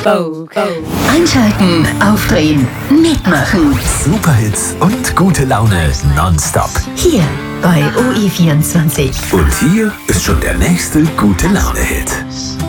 Einschalten, aufdrehen, mitmachen. Superhits und gute Laune nonstop. Hier bei OE24. Und hier ist schon der nächste gute Laune-Hit.